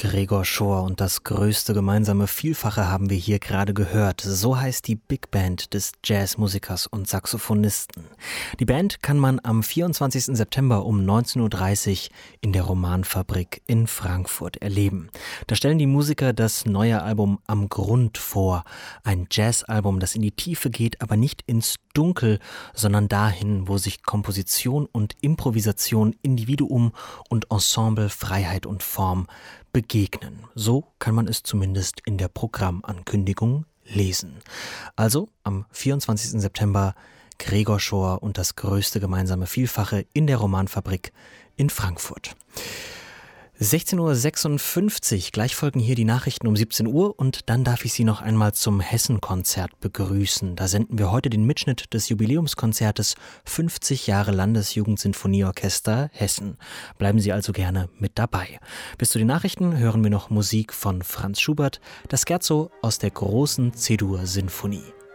Gregor Schor und das größte gemeinsame Vielfache haben wir hier gerade gehört. So heißt die Big Band des Jazzmusikers und Saxophonisten. Die Band kann man am 24. September um 19.30 Uhr in der Romanfabrik in Frankfurt erleben. Da stellen die Musiker das neue Album Am Grund vor. Ein Jazzalbum, das in die Tiefe geht, aber nicht ins Dunkel, sondern dahin, wo sich Komposition und Improvisation, Individuum und Ensemble, Freiheit und Form begegnen. So kann man es zumindest in der Programmankündigung lesen. Also am 24. September Gregor Schor und das größte gemeinsame Vielfache in der Romanfabrik in Frankfurt. 16.56 Uhr, gleich folgen hier die Nachrichten um 17 Uhr und dann darf ich Sie noch einmal zum Hessen-Konzert begrüßen. Da senden wir heute den Mitschnitt des Jubiläumskonzertes 50 Jahre Landesjugendsinfonieorchester Hessen. Bleiben Sie also gerne mit dabei. Bis zu den Nachrichten hören wir noch Musik von Franz Schubert, das Scherzo aus der großen C-Dur-Sinfonie.